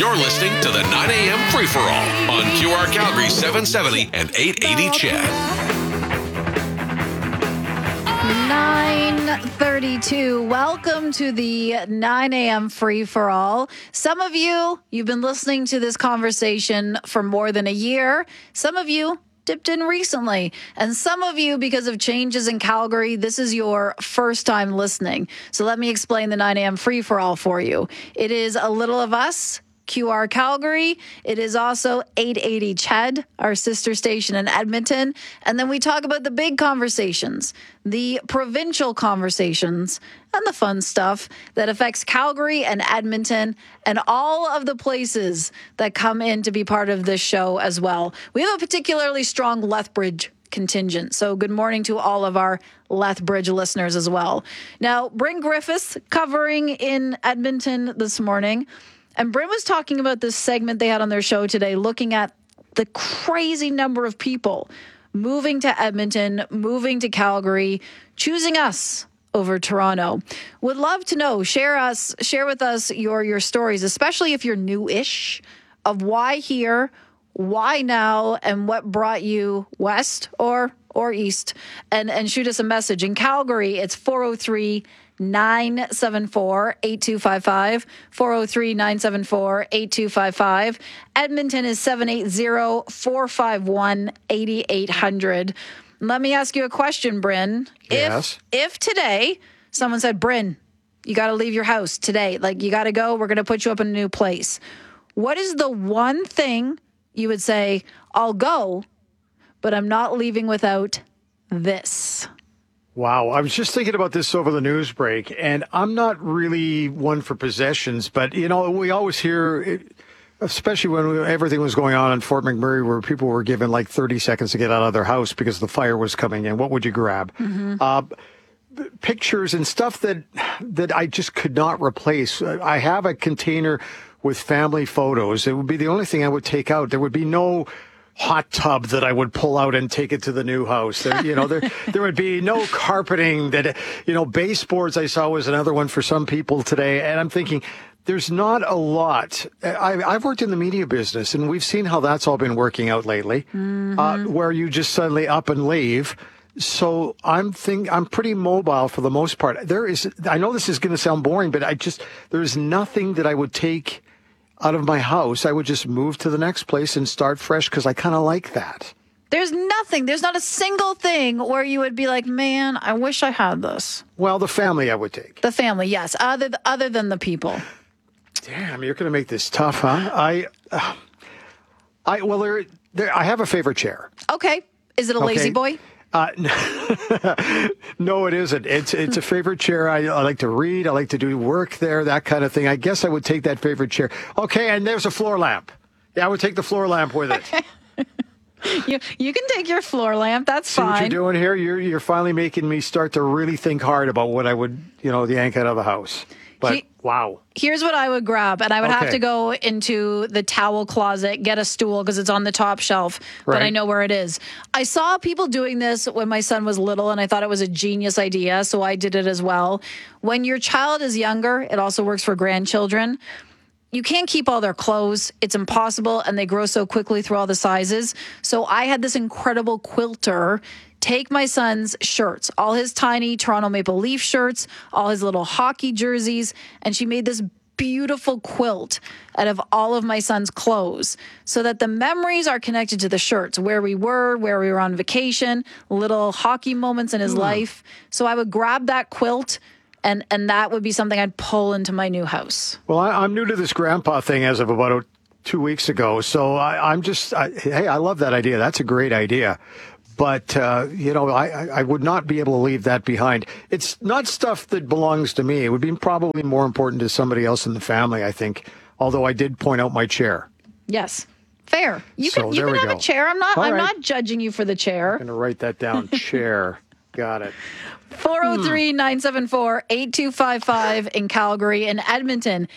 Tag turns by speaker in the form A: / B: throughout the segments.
A: You're listening to the 9 a.m. free-for-all on QR Calgary 770 and 880 CHED.
B: 9:32. Welcome to the 9 a.m. free-for-all. Some of you've been listening to this conversation for more than a year. Some of you dipped in recently. And some of you, because of changes in Calgary, this is your first time listening. So let me explain the 9 a.m. free-for-all for you. It is a little of us, QR Calgary. It is also 880 CHED, our sister station in Edmonton. And then we talk about the big conversations, the provincial conversations, and the fun stuff that affects Calgary and Edmonton and all of the places that come in to be part of this show as well. We have a particularly strong Lethbridge contingent. So good morning to all of our Lethbridge listeners as well. Now, Bryn Griffiths covering in Edmonton this morning. And Bryn was talking about this segment they had on their show today, looking at the crazy number of people moving to Edmonton, moving to Calgary, choosing us over Toronto. Would love to know, share with us your stories, especially if you're new-ish, of why here, why now, and what brought you west or east, and shoot us a message. In Calgary, it's 403-974-8255, 403-974-8255. Edmonton is 780-451-8800. Let me ask you a question, Bryn.
C: Yes.
B: If today someone said, Bryn, you got to leave your house today, like you got to go, we're going to put you up in a new place, what is the one thing you would say, I'll go, but I'm not leaving without this?
C: Wow. I was just thinking about this over the news break, and I'm not really one for possessions, but, you know, we always hear, especially when everything was going on in Fort McMurray, where people were given like 30 seconds to get out of their house because the fire was coming in. What would you grab? Mm-hmm. Pictures and stuff that I just could not replace. I have a container with family photos. It would be the only thing I would take out. There would be no hot tub that I would pull out and take it to the new house. There would be no carpeting that, baseboards I saw was another one for some people today. And I'm thinking, there's not a lot. I've worked in the media business, and we've seen how that's all been working out lately, where you just suddenly up and leave. So I'm pretty mobile for the most part. I know this is going to sound boring, but there's nothing that I would take out of my house. I would just move to the next place and start fresh because I kind of like that.
B: There's nothing. There's not a single thing where you would be like, man, I wish I had this.
C: Well, the family I would take.
B: The family, yes. Other than the people.
C: Damn, you're going to make this tough, huh? I have a favorite chair.
B: Okay. Is it a lazy boy?
C: No, it isn't. It's a favorite chair. I like to read. I like to do work there, that kind of thing. I guess I would take that favorite chair. Okay, and there's a floor lamp. Yeah, I would take the floor lamp with it.
B: You can take your floor lamp. That's fine.
C: See what you're doing here? You're finally making me start to really think hard about what I would, yank out of the house. But wow.
B: Here's what I would grab, and I would have to go into the towel closet, get a stool because it's on the top shelf, but I know where it is. I saw people doing this when my son was little, and I thought it was a genius idea, so I did it as well. When your child is younger, it also works for grandchildren. You can't keep all their clothes. It's impossible, and they grow so quickly through all the sizes. So I had this incredible quilter take my son's shirts, all his tiny Toronto Maple Leaf shirts, all his little hockey jerseys, and she made this beautiful quilt out of all of my son's clothes so that the memories are connected to the shirts, where we were on vacation, little hockey moments in his life. So I would grab that quilt, and that would be something I'd pull into my new house.
C: Well, I'm new to this grandpa thing as of about 2 weeks ago. So I love that idea. That's a great idea. But, I would not be able to leave that behind. It's not stuff that belongs to me. It would be probably more important to somebody else in the family, I think, although I did point out my chair.
B: Yes. Fair. You can have a chair. I'm not judging you for the chair.
C: I'm going to write that down. Chair. Got it.
B: 403-974-8255 in Calgary and Edmonton,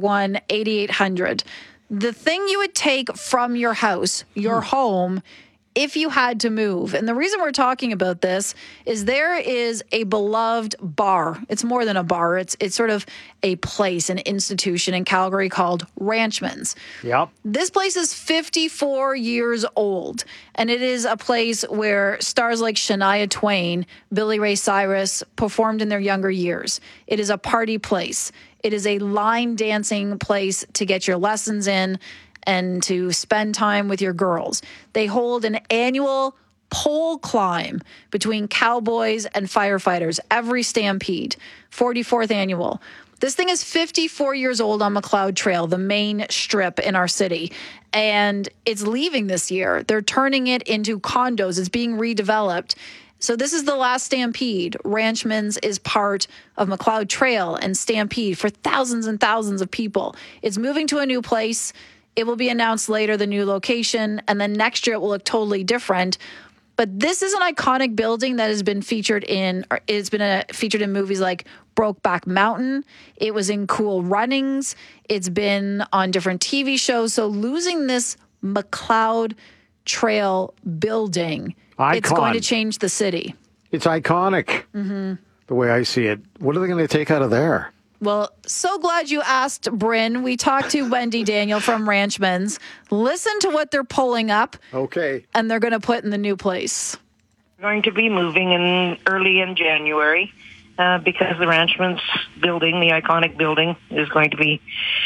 B: 780-451-8800. The thing you would take from your house, your home, if you had to move. And the reason we're talking about this is there is a beloved bar. It's more than a bar. It's sort of a place, an institution in Calgary called Ranchman's.
C: Yep.
B: This place is 54 years old, and it is a place where stars like Shania Twain, Billy Ray Cyrus performed in their younger years. It is a party place. It is a line dancing place to get your lessons in and to spend time with your girls. They hold an annual pole climb between cowboys and firefighters every Stampede, 44th annual. This thing is 54 years old on McLeod Trail, the main strip in our city, and it's leaving this year. They're turning it into condos. It's being redeveloped. So this is the last Stampede. Ranchman's is part of McLeod Trail and Stampede for thousands and thousands of people. It's moving to a new place. It will be announced later, the new location, and then next year it will look totally different. But this is an iconic building that has been featured in, or it's been featured in movies like Brokeback Mountain. It was in Cool Runnings. It's been on different TV shows. So losing this McLeod Trail building, it's going to change the city.
C: It's iconic, the way I see it. What are they going to take out of there?
B: Well, so glad you asked, Bryn. We talked to Wendy Daniel from Ranchman's. Listen to what they're pulling up.
C: Okay.
B: And they're going to put in the new place.
D: We're going to be moving early in January because the Ranchman's building, the iconic building, is going to be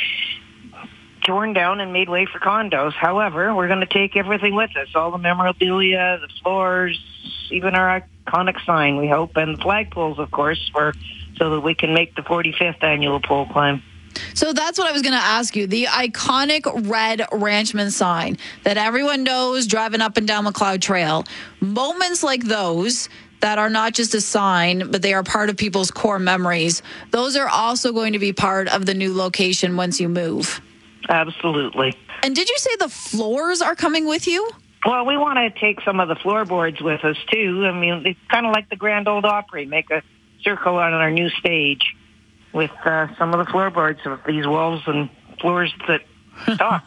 D: torn down and made way for condos. However, we're going to take everything with us, all the memorabilia, the floors, even our iconic sign, we hope, and the flagpoles, of course, so that we can make the 45th annual pole climb.
B: So that's what I was going to ask you. The iconic red Ranchman sign that everyone knows driving up and down McLeod Trail. Moments like those that are not just a sign, but they are part of people's core memories. Those are also going to be part of the new location once you move.
D: Absolutely.
B: And did you say the floors are coming with you?
D: Well, we want to take some of the floorboards with us, too. I mean, it's kind of like the Grand Ole Opry, make a circle on our new stage with some of the floorboards of these walls and floors that talk.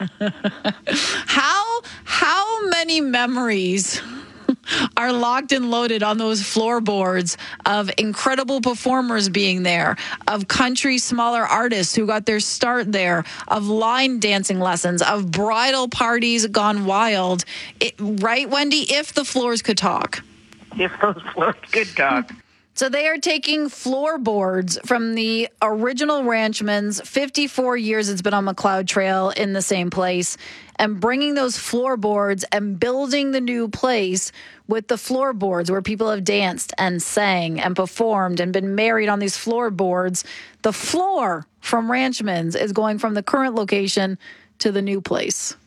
B: How many memories are locked and loaded on those floorboards of incredible performers being there, of country smaller artists who got their start there, of line dancing lessons, of bridal parties gone wild. Right, Wendy? If the floors could talk.
D: If those floors could talk.
B: So they are taking floorboards from the original Ranchman's, 54 years it's been on McLeod Trail in the same place, and bringing those floorboards and building the new place with the floorboards where people have danced and sang and performed and been married on these floorboards. The floor from Ranchman's is going from the current location to the new place.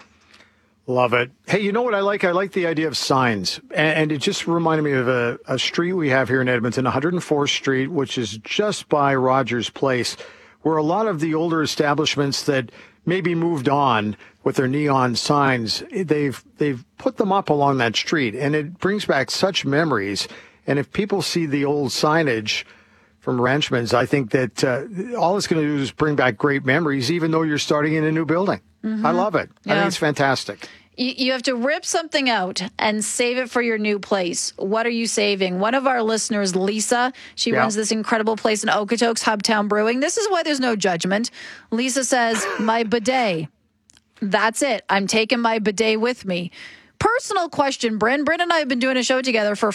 C: Love it. Hey, you know what I like? I like the idea of signs. And it just reminded me of a street we have here in Edmonton, 104th Street, which is just by Rogers Place, where a lot of the older establishments that maybe moved on with their neon signs, they've put them up along that street. And it brings back such memories. And if people see the old signage from Ranchman's, I think that all it's going to do is bring back great memories, even though you're starting in a new building. Mm-hmm. I love it. Yeah. I think it's fantastic.
B: You have to rip something out and save it for your new place. What are you saving? One of our listeners, Lisa, she runs this incredible place in Okotoks, Hubtown Brewing. This is why there's no judgment. Lisa says, my bidet. That's it. I'm taking my bidet with me. Personal question, Bryn. Bryn and I have been doing a show together for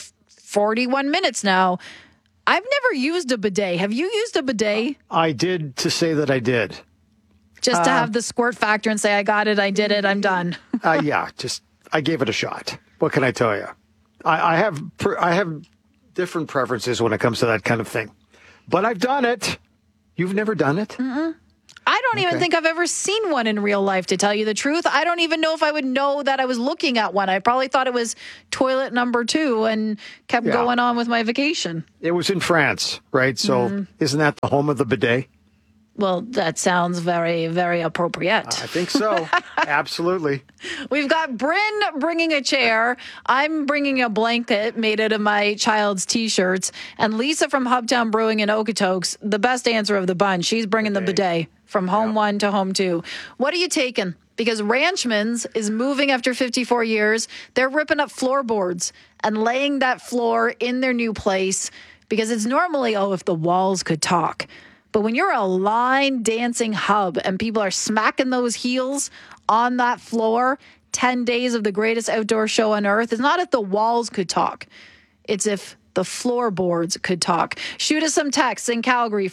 B: 41 minutes now. I've never used a bidet. Have you used a bidet?
C: I did, to say that I did.
B: Just to have the squirt factor and say, I got it, I did it, I'm done.
C: Yeah, I gave it a shot. What can I tell you? I have different preferences when it comes to that kind of thing. But I've done it. You've never done it?
B: Mm-mm. I don't even think I've ever seen one in real life, to tell you the truth. I don't even know if I would know that I was looking at one. I probably thought it was toilet number 2 and kept going on with my vacation.
C: It was in France, right? So isn't that the home of the bidet?
B: Well, that sounds very, very appropriate.
C: I think so. Absolutely.
B: We've got Bryn bringing a chair. I'm bringing a blanket made out of my child's T-shirts. And Lisa from Hubtown Brewing in Okotoks, the best answer of the bunch. She's bringing the bidet from home 1 to home 2. What are you taking? because Ranchman's is moving after 54 years. They're ripping up floorboards and laying that floor in their new place because it's normally, if the walls could talk. But when you're a line dancing hub and people are smacking those heels on that floor, 10 days of the greatest outdoor show on earth, it's not if the walls could talk. It's if the floorboards could talk. Shoot us some texts in Calgary,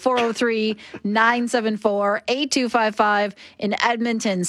B: 403-974-8255. In Edmonton,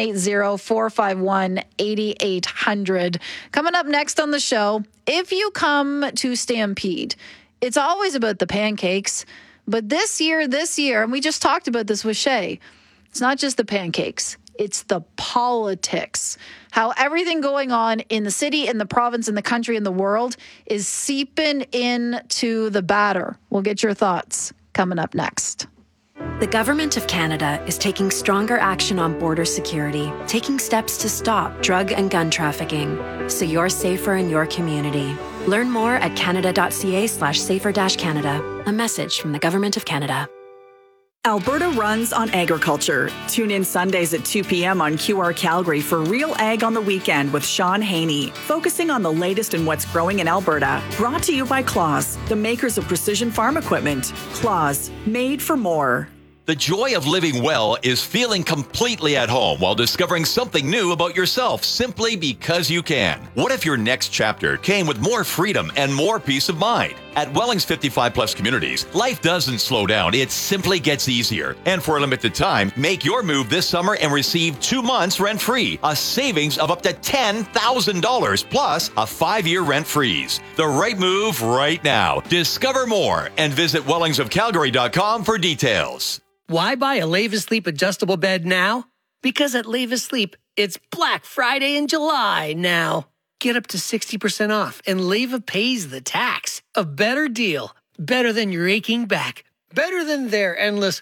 B: 780-451-8800. Coming up next on the show, if you come to Stampede, it's always about the pancakes. But this year, and we just talked about this with Shay, it's not just the pancakes. It's the politics. How everything going on in the city, in the province, in the country, in the world is seeping into the batter. We'll get your thoughts coming up next.
E: The Government of Canada is taking stronger action on border security, taking steps to stop drug and gun trafficking, so you're safer in your community. Learn more at canada.ca/safer-canada. A message from the Government of Canada.
F: Alberta runs on agriculture. Tune in Sundays at 2 p.m. on QR Calgary for Real Ag on the Weekend with Sean Haney, focusing on the latest in what's growing in Alberta. Brought to you by Claas, the makers of precision farm equipment. Claas, made for more.
G: The joy of living well is feeling completely at home while discovering something new about yourself simply because you can. What if your next chapter came with more freedom and more peace of mind? At Welling's 55 Plus Communities, life doesn't slow down, it simply gets easier. And for a limited time, make your move this summer and receive 2 months rent-free, a savings of up to $10,000 plus a 5-year rent freeze. The right move right now. Discover more and visit wellingsofcalgary.com for details.
H: Why buy a Leva Sleep adjustable bed now? Because at Leva Sleep, it's Black Friday in July now. Get up to 60% off and Leva pays the tax. A better deal. Better than your aching back. Better than their endless...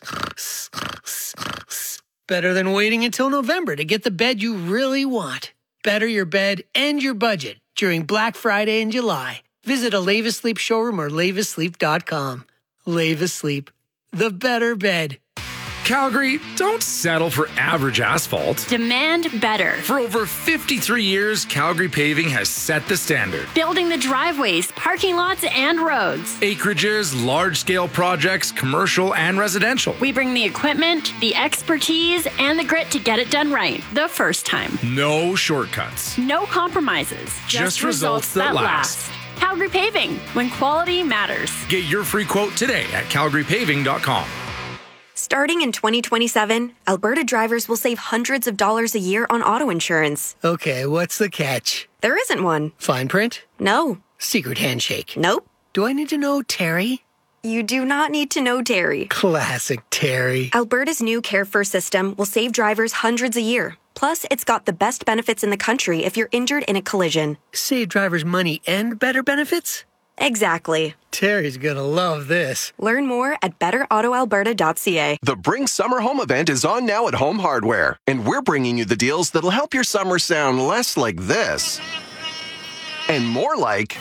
H: Better than waiting until November to get the bed you really want. Better your bed and your budget during Black Friday in July. Visit a Leva Sleep showroom or levasleep.com. Leva Sleep. The better bed.
I: Calgary, don't settle for average asphalt.
J: Demand better.
I: For over 53 years, Calgary Paving has set the standard.
J: Building the driveways, parking lots, and roads.
I: Acreages, large-scale projects, commercial and residential.
J: We bring the equipment, the expertise, and the grit to get it done right the first time.
I: No shortcuts.
J: No compromises.
I: Just results that last.
J: Calgary Paving, when quality matters.
I: Get your free quote today at calgarypaving.com.
K: Starting in 2027, Alberta drivers will save hundreds of dollars a year on auto insurance.
H: Okay, what's the catch?
K: There isn't one.
H: Fine print?
K: No.
H: Secret handshake?
K: Nope.
H: Do I need to know Terry?
K: You do not need to know Terry.
H: Classic Terry.
K: Alberta's new Care First system will save drivers hundreds a year. Plus, it's got the best benefits in the country if you're injured in a collision.
H: Save drivers money and better benefits?
K: Exactly.
H: Terry's gonna love this.
K: Learn more at betterautoalberta.ca.
L: The Bring Summer Home event is on now at Home Hardware, and we're bringing you the deals that'll help your summer sound less like this and more like...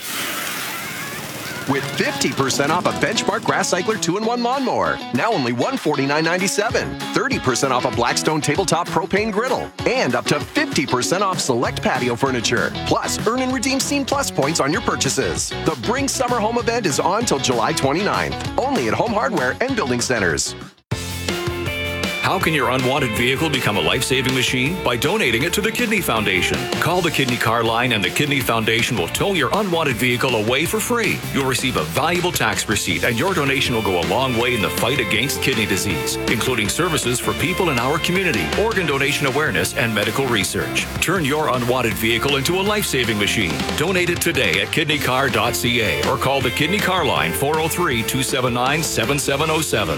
L: with 50% off a Benchmark Grass Cycler 2-in-1 lawnmower, now only $149.97. 30% off a Blackstone tabletop propane griddle, and up to 50% off select patio furniture. Plus, earn and redeem Scene Plus points on your purchases. The Bring Summer Home event is on till July 29th, only at Home Hardware and Building Centers.
M: How can your unwanted vehicle become a life-saving machine? By donating it to the Kidney Foundation. Call the Kidney Car Line and the Kidney Foundation will tow your unwanted vehicle away for free. You'll receive a valuable tax receipt and your donation will go a long way in the fight against kidney disease, including services for people in our community, organ donation awareness, and medical research. Turn your unwanted vehicle into a life-saving machine. Donate it today at kidneycar.ca or call the Kidney Car Line 403-279-7707.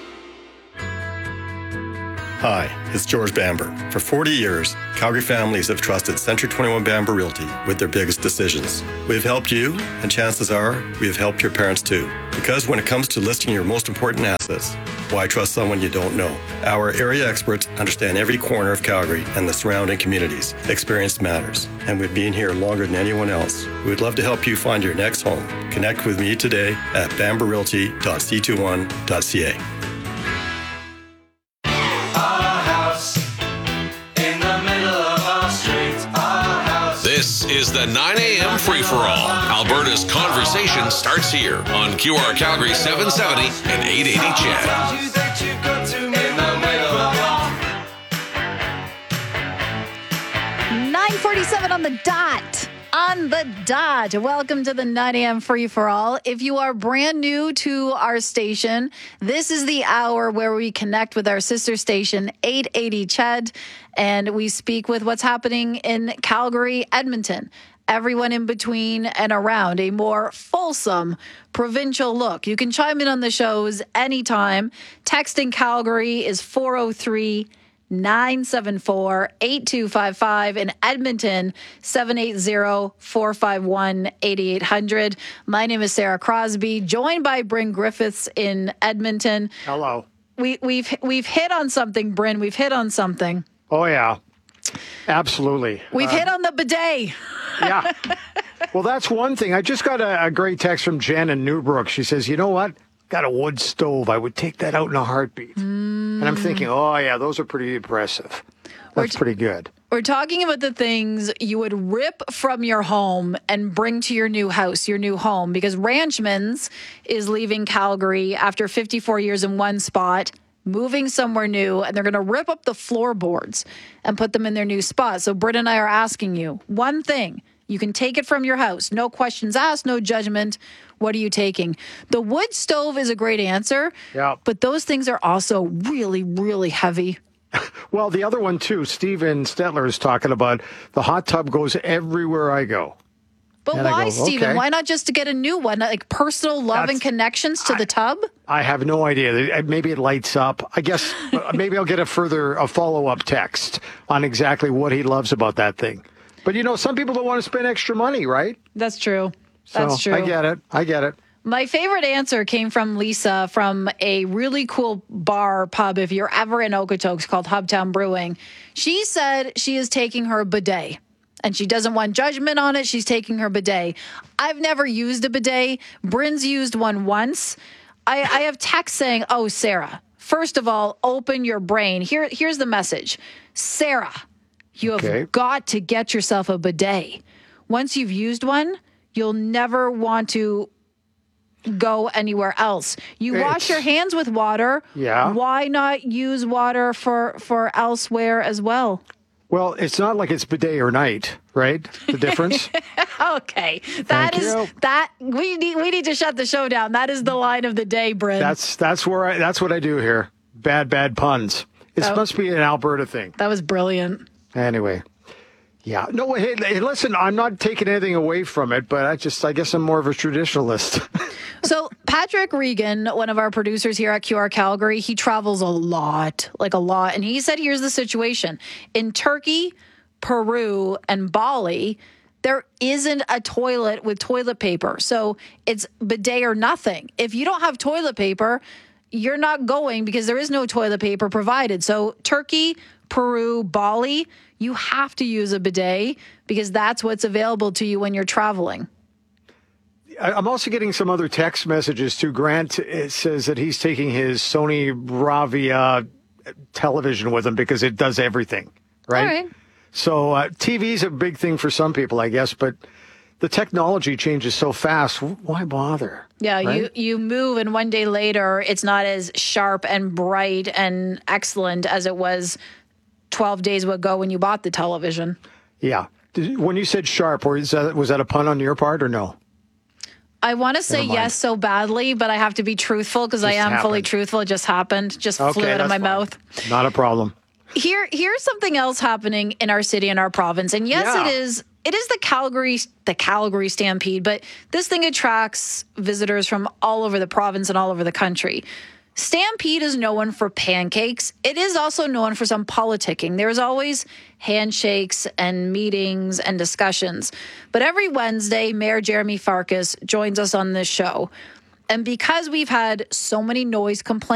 N: Hi, it's George Bamber. For 40 years, Calgary families have trusted Century 21 Bamber Realty with their biggest decisions. We've helped you, and chances are we have helped your parents too. Because when it comes to listing your most important assets, why trust someone you don't know? Our area experts understand every corner of Calgary and the surrounding communities. Experience matters, and we've been here longer than anyone else. We would love to help you find your next home. Connect with me today at bamberrealty.c21.ca.
A: is the 9 a.m. free-for-all. Alberta's conversation starts here on QR Calgary 770 and 880 CHED.
B: 9:47 on the dot. On the dot. Welcome to the 9 a.m. free-for-all. If you are brand new to our station, this is the hour where we connect with our sister station, 880 CHED, and we speak with what's happening in Calgary, Edmonton, everyone in between and around, a more fulsome provincial look. You can chime in on the shows anytime. Texting Calgary is 403-974-8255. In Edmonton, 780-451-8800. My name is Sarah Crosby, joined by Bryn Griffiths in Edmonton.
C: Hello.
B: We've hit on something, Bryn. We've hit on something.
C: Oh, yeah. Absolutely.
B: We've hit on the bidet.
C: Yeah. Well, that's one thing. I just got a great text from Jen in Newbrook. She says, you know what? Got a wood stove. I would take that out in a heartbeat. And I'm thinking, oh, yeah, those are pretty impressive. That's pretty good.
B: We're talking about the things you would rip from your home and bring to your new house, your new home, because Ranchmans is leaving Calgary after 54 years in one spot, moving somewhere new, and they're going to rip up the floorboards and put them in their new spot. So Britt and I are asking you, one thing, you can take it from your house. No questions asked, no judgment. What are you taking? The wood stove is a great answer, but those things are also really, really heavy.
C: Well, the other one, too, Steven Stetler is talking about the hot tub goes everywhere I go.
B: But
C: and
B: why,
C: go,
B: Steven?
C: okay.
B: Why not just to get a new one? Like personal love and connections to the tub?
C: I have no idea. Maybe it lights up. I guess maybe I'll get a follow-up text on exactly what he loves about that thing. But, you know, some people don't want to spend extra money, right?
B: That's true. That's true.
C: I get it.
B: My favorite answer came from Lisa from a really cool pub, if you're ever in Okotoks, called Hubtown Brewing. She said she is taking her bidet, and she doesn't want judgment on it. She's taking her bidet. I've never used a bidet. Bryn's used one once. I have text saying, oh, Sarah, first of all, open your brain. Here's the message. Sarah, you have got to get yourself a bidet. Once you've used one, you'll never want to go anywhere else. You wash your hands with water.
C: Yeah.
B: Why not use water for elsewhere as well?
C: Well, it's not like it's bidet or night, right? The difference.
B: Okay. We need to shut the show down. That is the line of the day, Bryn.
C: That's what I do here. Bad puns. It must be an Alberta thing.
B: That was brilliant.
C: Anyway. Yeah. No, hey, listen, I'm not taking anything away from it, but I guess I'm more of a traditionalist.
B: So Patrick Regan, one of our producers here at QR Calgary, he travels a lot. And he said, here's the situation. In Turkey, Peru, and Bali, there isn't a toilet with toilet paper. So it's bidet or nothing. If you don't have toilet paper, you're not going because there is no toilet paper provided. So Turkey, Peru, Bali, you have to use a bidet because that's what's available to you when you're traveling.
C: I'm also getting some other text messages too. Grant says that he's taking his Sony Bravia television with him because it does everything, right?
B: All right.
C: So TV's a big thing for some people, I guess, but the technology changes so fast. Why bother?
B: Yeah, right? you move, and one day later, it's not as sharp and bright and excellent as it was 12 days ago when you bought the television.
C: Yeah. When you said sharp, was that a pun on your part or no?
B: I want to say yes so badly, but I have to be truthful because I am fully truthful. It just happened. Just flew out of my mouth.
C: Not a problem.
B: Here's something else happening in our city and our province. And yes, it is the Calgary Stampede, but this thing attracts visitors from all over the province and all over the country. Stampede is known for pancakes. It is also known for some politicking. There's always handshakes and meetings and discussions. But every Wednesday, Mayor Jeremy Farkas joins us on this show. And because we've had so many noise complaints,